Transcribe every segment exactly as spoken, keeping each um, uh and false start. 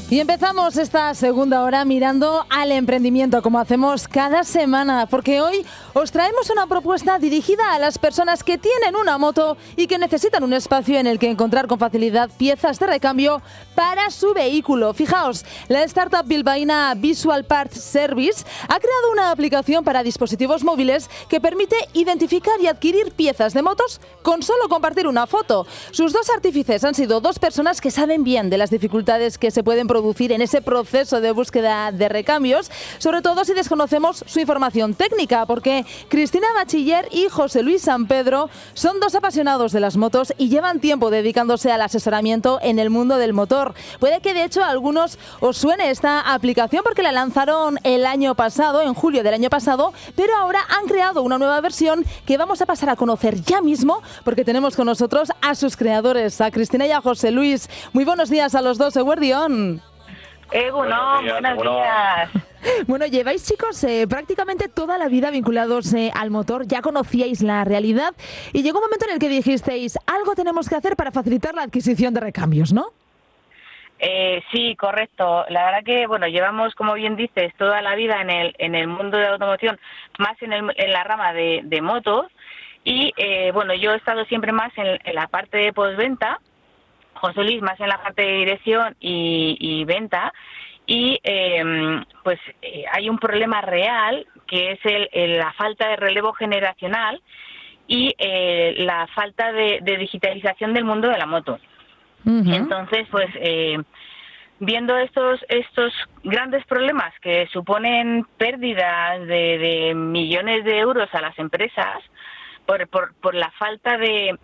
Y empezamos esta segunda hora mirando al emprendimiento, como hacemos cada semana, porque hoy os traemos una propuesta dirigida a las personas que tienen una moto y que necesitan un espacio en el que encontrar con facilidad piezas de recambio para su vehículo. Fijaos, la startup bilbaína Visual Parts Service ha creado una aplicación para dispositivos móviles que permite identificar y adquirir piezas de motos con solo compartir una foto. Sus dos artífices han sido dos personas que saben bien de las dificultades que se pueden producir en ese proceso de búsqueda de recambios, sobre todo si desconocemos su información técnica, porque Cristina Bachiller y José Luis San Pedro son dos apasionados de las motos y llevan tiempo dedicándose al asesoramiento en el mundo del motor. Puede que de hecho a algunos os suene esta aplicación porque la lanzaron el año pasado, en julio del año pasado, pero ahora han creado una nueva versión que vamos a pasar a conocer ya mismo, porque tenemos con nosotros a sus creadores, a Cristina y a José Luis. Muy buenos días a los dos, Eguerdión. Egunon, buenos días. Bueno, lleváis, chicos, eh, prácticamente toda la vida vinculados eh, al motor, ya conocíais la realidad y llegó un momento en el que dijisteis, algo tenemos que hacer para facilitar la adquisición de recambios, ¿no? Eh, sí, correcto. La verdad que, bueno, llevamos, como bien dices, toda la vida en el en el mundo de la automoción, más en, el, en la rama de, de motos y, eh, bueno, yo he estado siempre más en, en la parte de postventa, José Luis más en la parte de dirección y, y venta, y eh, pues eh, hay un problema real que es el, el, la falta de relevo generacional y eh, la falta de, de digitalización del mundo de la moto. Uh-huh. Entonces, pues eh, viendo estos estos grandes problemas que suponen pérdidas de, de millones de euros a las empresas por, por, por la falta de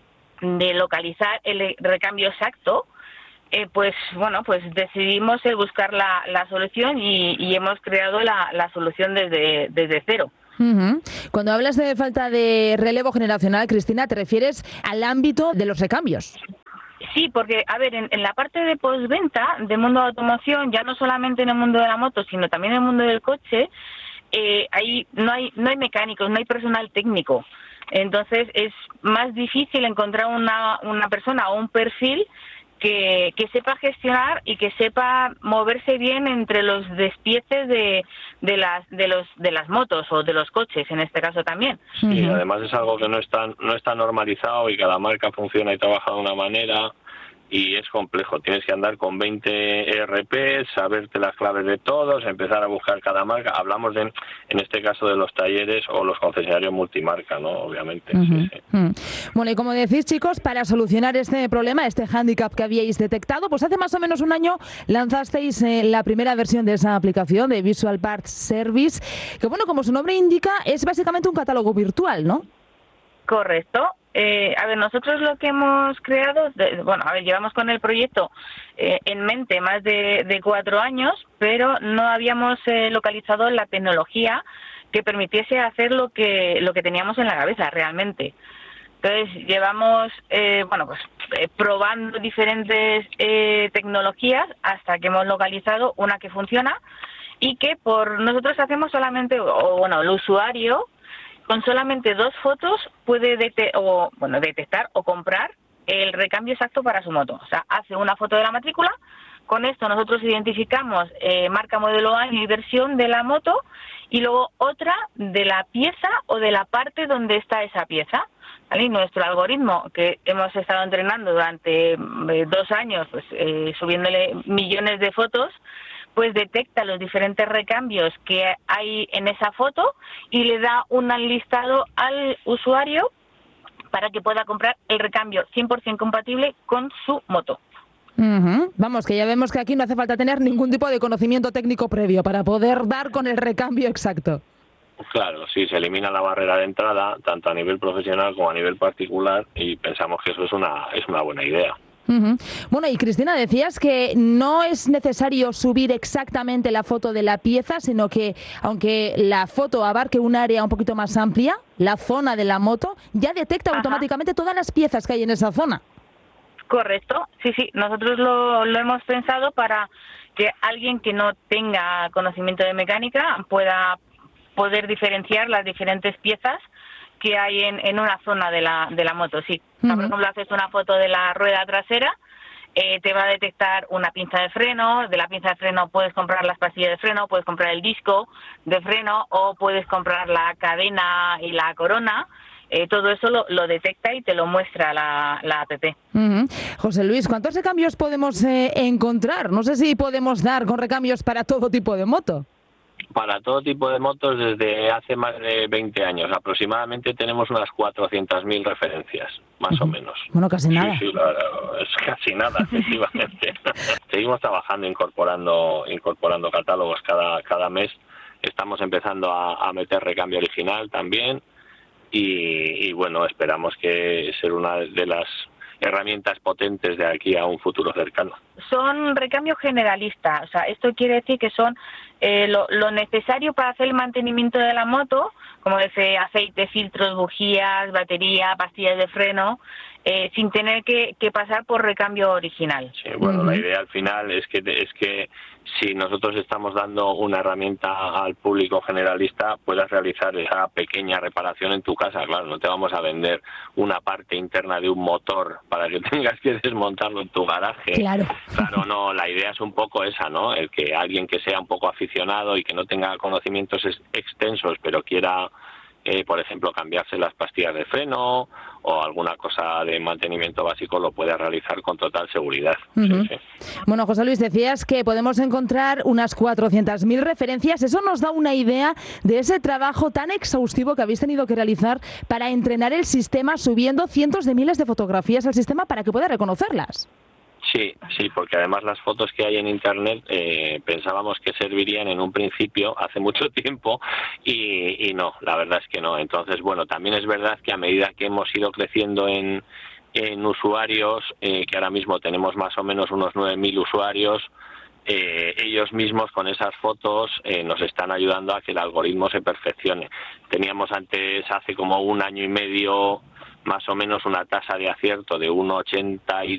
de localizar el recambio exacto, eh, pues bueno, pues decidimos el buscar la, la solución y, y hemos creado la, la solución desde, desde cero. Uh-huh. Cuando hablas de falta de relevo generacional, Cristina, ¿te refieres al ámbito de los recambios? Sí, porque, a ver, en, en la parte de postventa del mundo de automoción, ya no solamente en el mundo de la moto, sino también en el mundo del coche, eh, ahí no hay, no hay mecánicos, no hay personal técnico. Entonces es más difícil encontrar una, una persona o un perfil que, que sepa gestionar y que sepa moverse bien entre los despieces de, de las de los de las motos o de los coches, en este caso también. Sí, además es algo que no está, no está normalizado y cada marca funciona y trabaja de una manera. Y es complejo, tienes que andar con veinte E R Pes, saberte las claves de todos, empezar a buscar cada marca. Hablamos de, en este caso de los talleres o los concesionarios multimarca, ¿no? Obviamente. Uh-huh. Sí, sí. Uh-huh. Bueno, y como decís, chicos, para solucionar este problema, este hándicap que habíais detectado, pues hace más o menos un año lanzasteis eh, la primera versión de esa aplicación de Visual Parts Service, que bueno, como su nombre indica, es básicamente un catálogo virtual, ¿no? Correcto. Eh, a ver, nosotros lo que hemos creado, de, bueno, a ver, llevamos con el proyecto eh, en mente más de, de cuatro años, pero no habíamos eh, localizado la tecnología que permitiese hacer lo que lo que teníamos en la cabeza realmente. Entonces llevamos, eh, bueno, pues eh, probando diferentes eh, tecnologías hasta que hemos localizado una que funciona y que por nosotros hacemos solamente, o bueno, el usuario con solamente dos fotos puede dete- o, bueno, detectar o comprar el recambio exacto para su moto. O sea, hace una foto de la matrícula, con esto nosotros identificamos eh, marca, modelo, año y versión de la moto y luego otra de la pieza o de la parte donde está esa pieza. ¿Vale? Y nuestro algoritmo, que hemos estado entrenando durante eh, dos años, pues eh, subiéndole millones de fotos, pues detecta los diferentes recambios que hay en esa foto y le da un listado al usuario para que pueda comprar el recambio cien por ciento compatible con su moto. Uh-huh. Vamos, que ya vemos que aquí no hace falta tener ningún tipo de conocimiento técnico previo para poder dar con el recambio exacto. Claro, sí, se elimina la barrera de entrada, tanto a nivel profesional como a nivel particular, y pensamos que eso es una, es una buena idea. Uh-huh. Bueno, y Cristina, decías que no es necesario subir exactamente la foto de la pieza, sino que aunque la foto abarque un área un poquito más amplia, la zona de la moto, ya detecta Ajá. automáticamente todas las piezas que hay en esa zona. Correcto, sí, sí, nosotros lo, lo hemos pensado para que alguien que no tenga conocimiento de mecánica pueda poder diferenciar las diferentes piezas que hay en, en una zona de la de la moto, sí. Uh-huh. Por ejemplo, haces una foto de la rueda trasera, eh, te va a detectar una pinza de freno. De la pinza de freno puedes comprar las pastillas de freno, puedes comprar el disco de freno o puedes comprar la cadena y la corona. Eh, todo eso lo, lo detecta y te lo muestra la, la app. Uh-huh. José Luis, ¿cuántos recambios podemos eh, encontrar? No sé si podemos dar con recambios para todo tipo de moto. Para todo tipo de motos desde hace más de veinte años. Aproximadamente tenemos unas cuatrocientas mil referencias, más uh-huh. o menos. Bueno, casi nada. Sí, sí, claro, es casi nada, efectivamente. Seguimos trabajando, incorporando incorporando catálogos cada, cada mes. Estamos empezando a, a meter recambio original también. Y, y bueno, esperamos que ser una de las herramientas potentes de aquí a un futuro cercano. Son recambios generalistas, o sea, esto quiere decir que son eh, lo, lo necesario para hacer el mantenimiento de la moto, como ese aceite, filtros, bujías, batería, pastillas de freno, eh, sin tener que, que pasar por recambio original. Sí, bueno, uh-huh. la idea al final es que es que si nosotros estamos dando una herramienta al público generalista, puedas realizar esa pequeña reparación en tu casa. Claro, no te vamos a vender una parte interna de un motor para que tengas que desmontarlo en tu garaje. Claro. Claro, no, la idea es un poco esa, ¿no? El que alguien que sea un poco aficionado y que no tenga conocimientos extensos, pero quiera, eh, por ejemplo, cambiarse las pastillas de freno o alguna cosa de mantenimiento básico, lo puede realizar con total seguridad. Uh-huh. Sí, sí. Bueno, José Luis, decías que podemos encontrar unas cuatrocientas mil referencias. Eso nos da una idea de ese trabajo tan exhaustivo que habéis tenido que realizar para entrenar el sistema, subiendo cientos de miles de fotografías al sistema para que pueda reconocerlas. Sí, sí, porque además las fotos que hay en Internet eh, pensábamos que servirían en un principio hace mucho tiempo y, y no, la verdad es que no. Entonces, bueno, también es verdad que a medida que hemos ido creciendo en, en usuarios, eh, que ahora mismo tenemos más o menos unos nueve mil usuarios, eh, ellos mismos con esas fotos eh, nos están ayudando a que el algoritmo se perfeccione. Teníamos antes, hace como un año y medio, más o menos una tasa de acierto de uno coma ochenta y